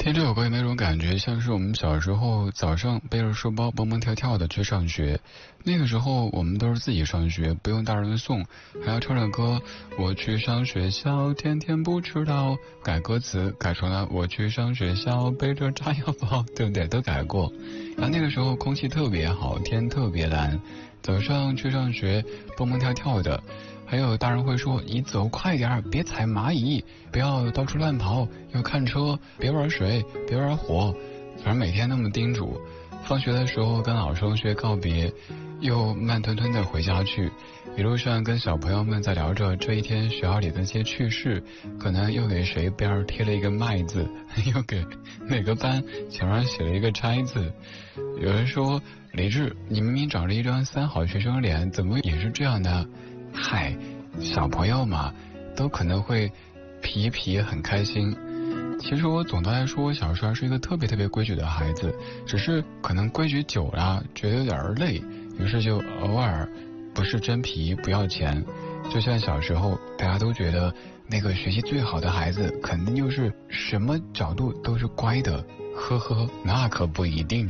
听这首歌有没有种感觉，像是我们小时候早上背着书包蹦蹦跳跳的去上学？那个时候我们都是自己上学，不用大人送，还要唱着歌。我去上学校，天天不迟到。改歌词改成了我去上学校，背着炸药包，对不对？都改过。然后那个时候空气特别好，天特别蓝，早上去上学蹦蹦跳跳的。还有大人会说你走快点，别踩蚂蚁，不要到处乱跑，要看车，别玩水，别玩火，反正每天那么叮嘱。放学的时候跟老师同学告别，又慢吞吞的回家去，一路上跟小朋友们在聊着这一天学校里的一些趣事，可能又给谁边贴了一个麦字，又给哪个班墙上写了一个拆字。有人说李志，你明明长着一张三好学生脸，怎么也是这样的？嗨，小朋友嘛，都可能会皮一皮很开心。其实我总的来说，我小时候是一个特别规矩的孩子，只是可能规矩久了，觉得有点累，于是就偶尔不是真皮不要钱。就像小时候，大家都觉得那个学习最好的孩子，肯定就是什么角度都是乖的。呵呵，那可不一定。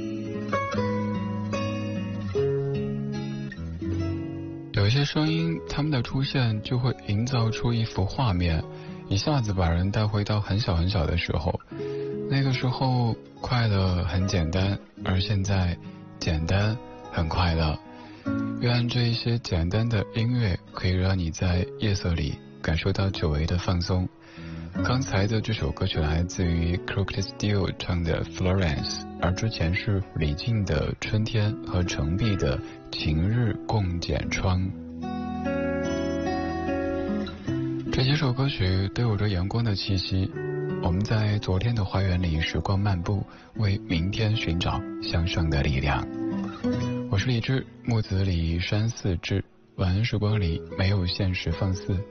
有一些声音，他们的出现就会营造出一幅画面，一下子把人带回到很小很小的时候。那个时候快乐很简单，而现在简单很快乐。愿这一些简单的音乐可以让你在夜色里感受到久违的放松。刚才的这首歌曲来自于 Crooked Steel 唱的 Florence， 而之前是李静的春天和程璧的晴日共剪窗。这几首歌曲都有着阳光的气息，我们在昨天的花园里时光漫步，为明天寻找向上的力量。我是李志，木子李山寺志，晚安时光里没有现实放肆。